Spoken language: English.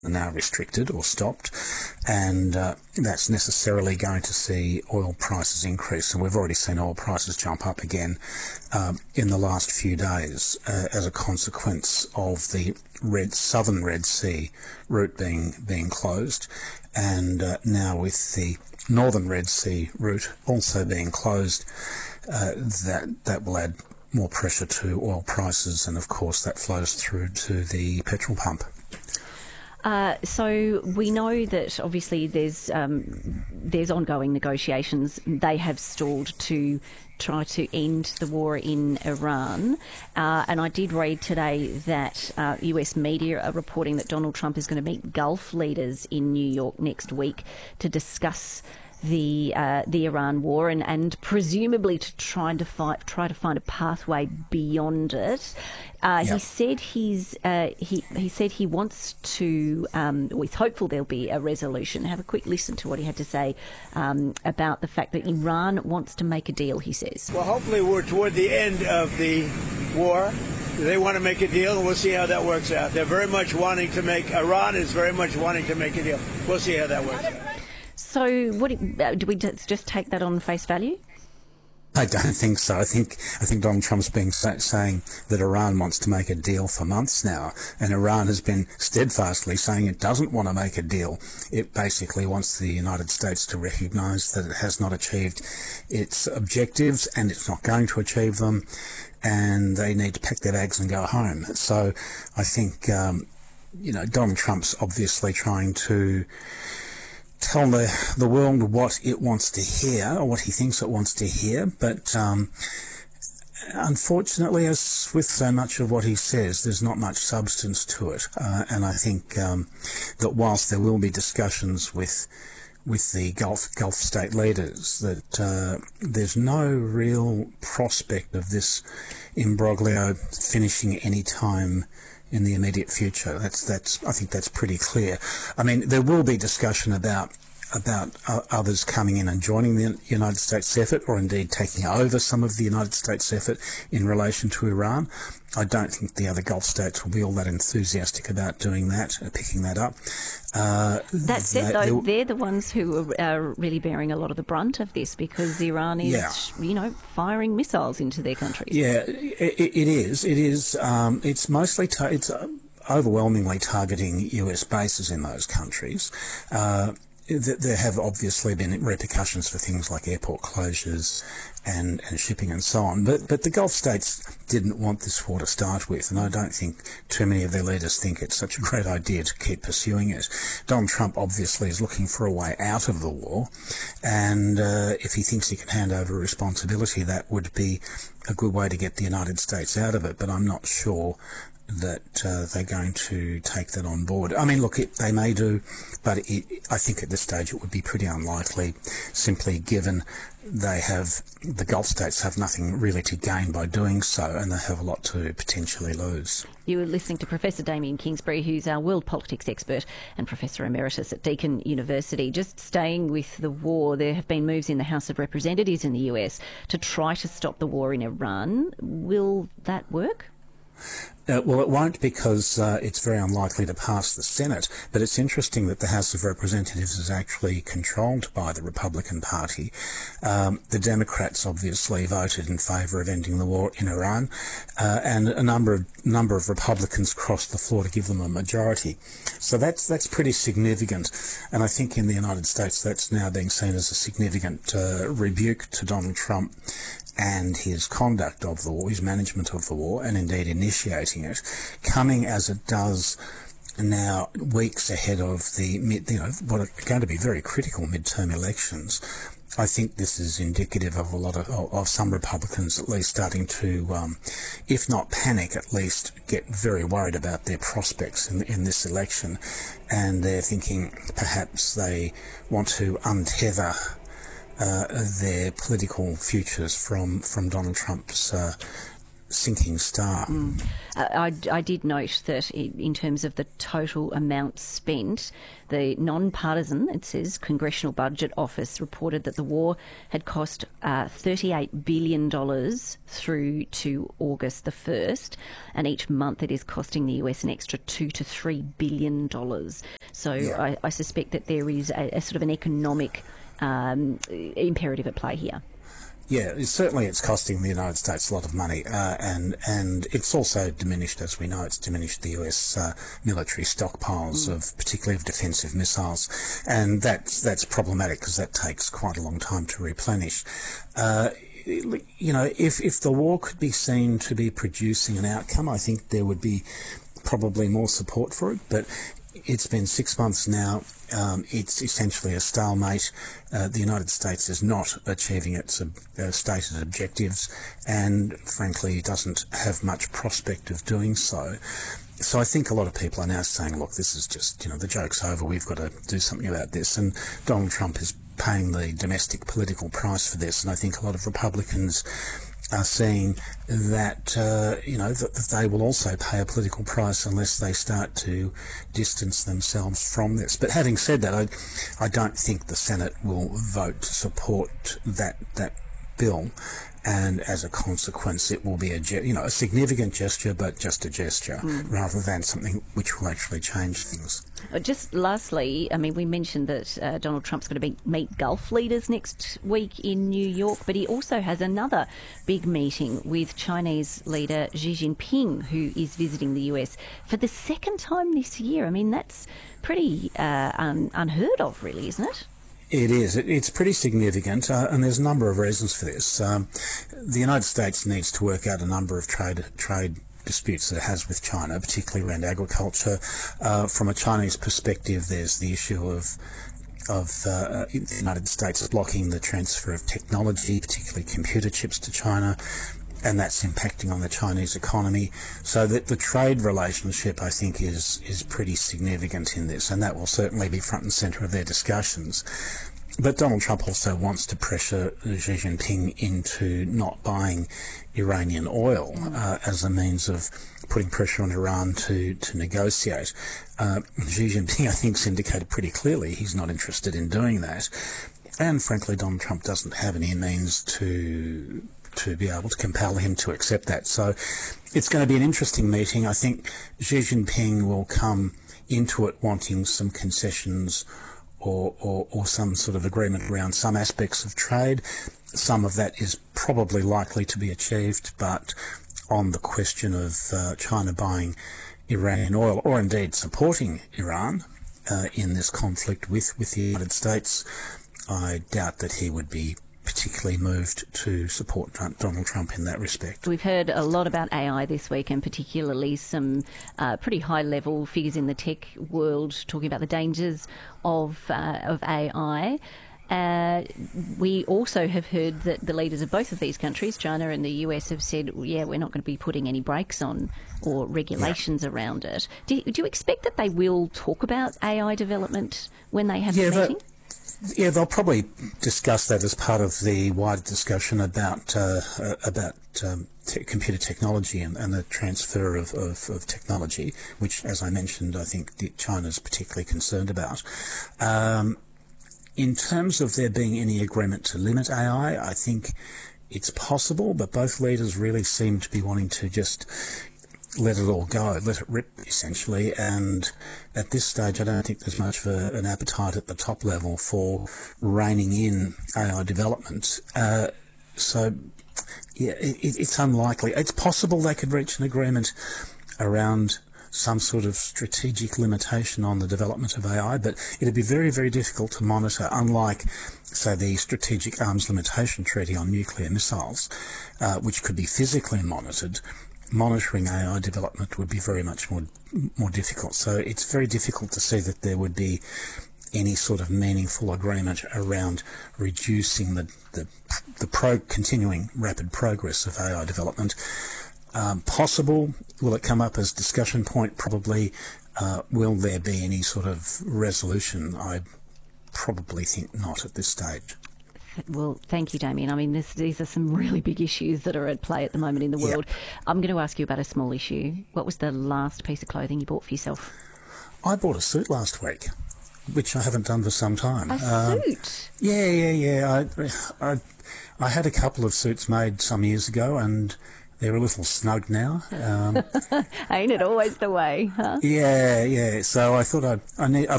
are now restricted or stopped, and that's necessarily going to see oil prices increase. And we've already seen oil prices jump up again in the last few days as a consequence of the southern Red Sea route being closed, and now with the northern Red Sea route also being closed, that will add more pressure to oil prices, and of course that flows through to the petrol pump. So we know that obviously there's ongoing negotiations. They have stalled to try to end the war in Iran. And I did read today that US media are reporting that Donald Trump is going to meet Gulf leaders in New York next week to discuss the Iran war and presumably to try to find a pathway beyond it. He said he said he wants to, or he's hopeful there'll be a resolution. Have a quick listen to what he had to say about the fact that Iran wants to make a deal, he says. Well, hopefully we're toward the end of the war. They want to make a deal, and we'll see how that works out. Iran is very much wanting to make a deal. We'll see how that works out. So do we just take that on face value? I don't think so. I think Donald Trump's been saying that Iran wants to make a deal for months now, and Iran has been steadfastly saying it doesn't want to make a deal. It basically wants the United States to recognise that it has not achieved its objectives and it's not going to achieve them, and they need to pack their bags and go home. So I think, Donald Trump's obviously trying to tell the world what it wants to hear, or what he thinks it wants to hear, but unfortunately, as with so much of what he says, there's not much substance to it. And I think that whilst there will be discussions with the Gulf state leaders, that there's no real prospect of this imbroglio finishing any time in the immediate future. I think that's pretty clear. I mean, there will be discussion about others coming in and joining the United States effort, or indeed taking over some of the United States effort in relation to Iran. I don't think the other Gulf states will be all that enthusiastic about doing that, picking that up. That said, though, they're the ones who are really bearing a lot of the brunt of this, because Iran is, firing missiles into their countries. Yeah, it is. It is. It's mostly it's overwhelmingly targeting US bases in those countries. There have obviously been repercussions for things like airport closures and shipping and so on. But the Gulf states didn't want this war to start with, and I don't think too many of their leaders think it's such a great idea to keep pursuing it. Donald Trump obviously is looking for a way out of the war, and if he thinks he can hand over responsibility, that would be a good way to get the United States out of it. But I'm not sure that they're going to take that on board. I mean, look, they may do, but I think at this stage it would be pretty unlikely, simply given the Gulf states have nothing really to gain by doing so, and they have a lot to potentially lose. You were listening to Professor Damien Kingsbury, who's our world politics expert and Professor Emeritus at Deakin University. Just staying with the war, there have been moves in the House of Representatives in the US to try to stop the war in Iran. Will that work? Well, it won't, because it's very unlikely to pass the Senate, but it's interesting that the House of Representatives is actually controlled by the Republican Party. The Democrats obviously voted in favour of ending the war in Iran, and a number of Republicans crossed the floor to give them a majority. So that's pretty significant, and I think in the United States that's now being seen as a significant rebuke to Donald Trump and his conduct of the war, his management of the war, and indeed initiating it, coming as it does now weeks ahead of the what are going to be very critical midterm elections. I think this is indicative of a lot of some Republicans at least starting to, if not panic, at least get very worried about their prospects in this election, and they're thinking perhaps they want to untether their political futures from Donald Trump's sinking star. I did note that in terms of the total amount spent, the non-partisan, it says, Congressional Budget Office reported that the war had cost $38 billion through to August the 1st, and each month it is costing the US an extra $2 to $3 billion. So yeah. I suspect that there is a sort of an economic imperative at play here. Yeah, it's costing the United States a lot of money, and it's also diminished, as we know, it's diminished the US military stockpiles of, particularly of defensive missiles, and that's problematic because that takes quite a long time to replenish. If the war could be seen to be producing an outcome, I think there would be probably more support for it, but it's been 6 months now. It's essentially a stalemate. The United States is not achieving its stated objectives, and frankly doesn't have much prospect of doing so. So I think a lot of people are now saying, look, this is just, the joke's over, we've got to do something about this. And Donald Trump is paying the domestic political price for this, and I think a lot of Republicans are seeing that, that they will also pay a political price unless they start to distance themselves from this. But having said that, I don't think the Senate will vote to support that bill, and as a consequence it will be a significant gesture, but just a gesture rather than something which will actually change things. Just lastly, we mentioned that Donald Trump's going to meet Gulf leaders next week in New York, but he also has another big meeting with Chinese leader Xi Jinping, who is visiting the US for the second time this year. That's pretty unheard of, really, isn't it? It is. It's pretty significant, and there's a number of reasons for this. The United States needs to work out a number of trade disputes that it has with China, particularly around agriculture. From a Chinese perspective, there's the issue of the United States blocking the transfer of technology, particularly computer chips, to China, and that's impacting on the Chinese economy. So that the trade relationship, I think, is pretty significant in this, and that will certainly be front and centre of their discussions. But Donald Trump also wants to pressure Xi Jinping into not buying Iranian oil as a means of putting pressure on Iran to negotiate. Xi Jinping, I think, has indicated pretty clearly he's not interested in doing that. And frankly, Donald Trump doesn't have any means to be able to compel him to accept that. So it's going to be an interesting meeting. I think Xi Jinping will come into it wanting some concessions or some sort of agreement around some aspects of trade. Some of that is probably likely to be achieved, but on the question of China buying Iranian oil, or indeed supporting Iran in this conflict with the United States, I doubt that he would be particularly moved to support Donald Trump in that respect. We've heard a lot about AI this week, and particularly some pretty high-level figures in the tech world talking about the dangers of AI. We also have heard that the leaders of both of these countries, China and the US, have said, we're not going to be putting any brakes on or regulations around it. Do you expect that they will talk about AI development when they have the meeting? Yeah, they'll probably discuss that as part of the wider discussion about computer technology and the transfer of technology, which, as I mentioned, I think China's particularly concerned about. In terms of there being any agreement to limit AI, I think it's possible, but both leaders really seem to be wanting to just let it all go, let it rip, essentially. And at this stage, I don't think there's much of an appetite at the top level for reining in AI development. It's unlikely. It's possible they could reach an agreement around some sort of strategic limitation on the development of AI, but it'd be very, very difficult to monitor, unlike, say, the Strategic Arms Limitation Treaty on nuclear missiles, which could be physically monitored. Monitoring AI development would be very much more difficult. So it's very difficult to see that there would be any sort of meaningful agreement around reducing the continuing rapid progress of AI development. Possible. Will it come up as discussion point? Probably. Will there be any sort of resolution? I probably think not at this stage. Well, thank you, Damien. I mean, these are some really big issues that are at play at the moment in the world. Yeah. I'm going to ask you about a small issue. What was the last piece of clothing you bought for yourself? I bought a suit last week, which I haven't done for some time. A suit? Yeah. I had a couple of suits made some years ago, and they're a little snug now. Ain't it always the way, huh? Yeah. So I thought I've